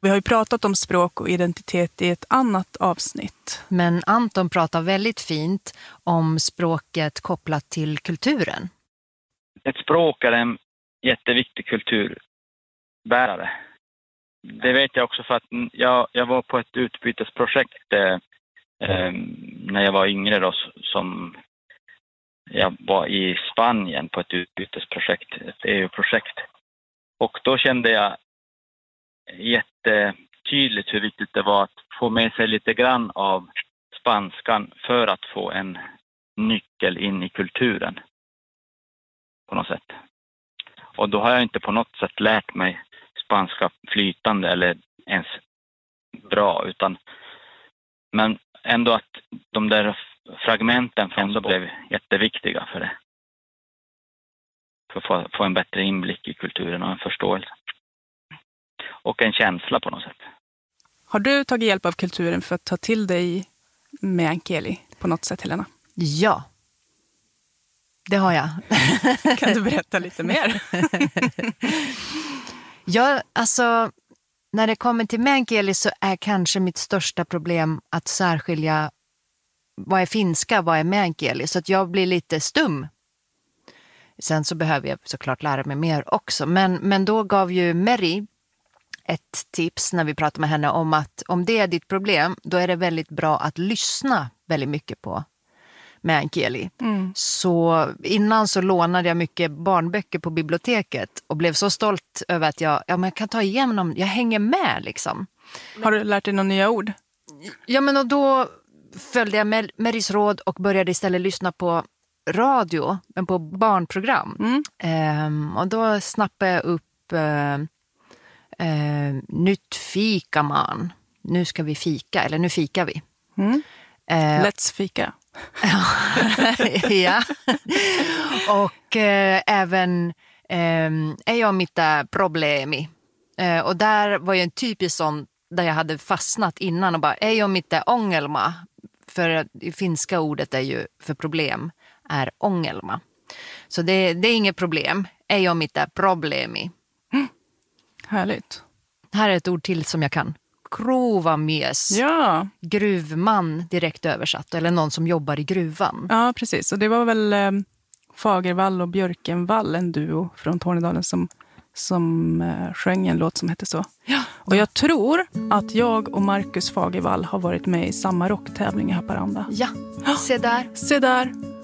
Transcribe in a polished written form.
Vi har ju pratat om språk och identitet i ett annat avsnitt. Men Anton pratar väldigt fint om språket kopplat till kulturen. Ett språk är en jätteviktig kulturbärare. Det vet jag också för att jag var på ett utbytesprojekt när jag var yngre då, som jag var i Spanien på ett utbytesprojekt, ett EU-projekt. Och då kände jag jättetydligt hur viktigt det var att få med sig lite grann av spanskan för att få en nyckel in i kulturen på något sätt. Och då har jag inte på något sätt lärt mig spanska flytande eller ens bra, men ändå att de där fragmenten ändå blev jätteviktiga för det. För att få en bättre inblick i kulturen och en förståelse. Och en känsla på något sätt. Har du tagit hjälp av kulturen för att ta till dig meänkieli på något sätt, Helena? Ja, det har jag. Kan du berätta lite mer? Ja, alltså när det kommer till meänkieli så är kanske mitt största problem att särskilja vad är finska, vad är meänkieli. Så att jag blir lite stum. Sen så behöver jag såklart lära mig mer också. Men då gav ju Mary ett tips när vi pratade med henne om att om det är ditt problem, då är det väldigt bra att lyssna väldigt mycket på meänkieli. Så innan så lånade jag mycket barnböcker på biblioteket och blev så stolt över att jag kan ta igenom, jag hänger med liksom. Har du lärt dig några nya ord? Ja, men och då följde jag Marys råd och började istället lyssna på radio, men på barnprogram. Och då snappade jag upp nytt fikaman. Nu ska vi fika, eller nu fikar vi. Let's fika. Ja. Och även är jag mitta problemi. Och där var ju en typisk sån där jag hade fastnat innan och bara är jag mitta ångelma. För det finska ordet är ju för problem är ångelma. Så det är inget problem. Är jag mitta problemi. Härligt. Här är ett ord till som jag kan. Krovamies. Ja. Gruvman direkt översatt. Eller någon som jobbar i gruvan. Ja, precis. Och det var väl Fagervall och Björkenvall, en duo från Tornedalen som sjöng en låt som hette så. Ja. Och jag tror att jag och Marcus Fagervall har varit med i samma rocktävling i Haparanda. Ja, se där. Se där.